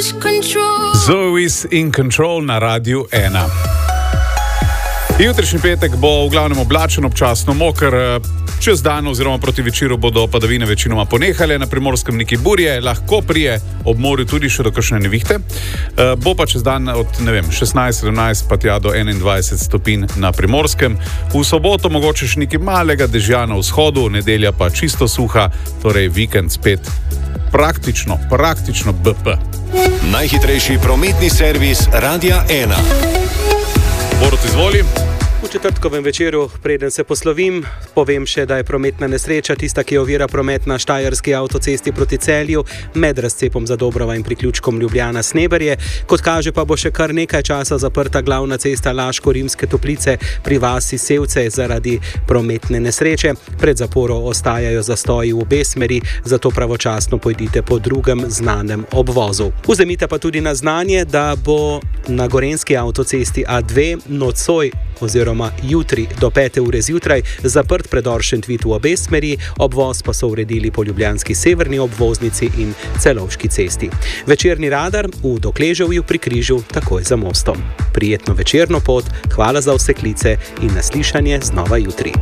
Zoe's in Control na Radiu 1. Jutrišnji petek bo v glavnem oblačen, občasno moker. Čez dan oziroma proti večeru bodo padavine večinoma ponehale, na Primorskem neki burje, lahko prije ob morju tudi še do kakšne nevihte. Bo pa čez dan od 16-17 pa tja do 21 stopinj na Primorskem. V soboto mogoče še nekaj malega dežja na vzhodu, nedelja pa čisto suha, torej vikend spet praktično BP. Najhitrejši prometni servis Radia 1. Borut, izvoli. V četrtkovem večeru, preden se poslovim, povem še, da je prometna nesreča tista, ki ovira promet na štajerski avtocesti proti Celju med razcepom Zadobrova in priključkom Ljubljana-Sneberje. Kot kaže, pa bo še kar nekaj časa zaprta glavna cesta Laško-Rimske Toplice pri vasi Sevce zaradi prometne nesreče. Pred zaporo ostajajo zastoji v obe smeri, zato pravočasno pojdite po drugem znanem obvozu. Vzemite pa tudi na znanje, da bo na gorenjski avtocesti A2 nocoj oziroma jutri do 5. ure zjutraj zaprt predor Šentvid v obe smeri, obvoz pa so uredili po ljubljanski severni obvoznici in Celovški cesti. Večerni radar v Dokleževju pri križu takoj za mostom. Prijetno večerno pot, hvala za vse klice in naslišanje znova jutri.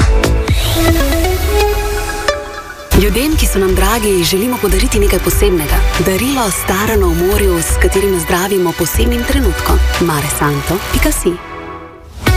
Ljudem, ki so nam dragi, želimo podariti nekaj posebnega. Darilo starano v morju, s katerim zdravimo posebnim trenutkom. maresanto.si